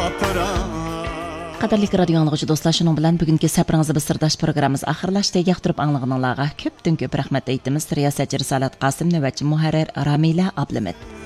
Qadarlik radio anlıqçı dostlar, şunun bilan bugünkü səprinizə bir sirdaş proqramımız axırlaşdı. Yaxtırıb anlığınızlarga köpdən köp rəhmət eytimiz. Riyasətçi Risalat Qasım, növbətçi mühərrir Ramila Ablamet.